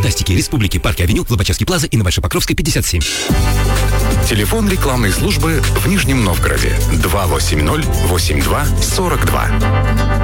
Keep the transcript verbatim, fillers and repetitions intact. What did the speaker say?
фантастики, Республики, Парке Авеню, Лобачевский Плаза и на Большой-Покровской, пятьдесят семь. Телефон рекламной службы в Нижнем Новгороде два восемь ноль восемь два сорок два.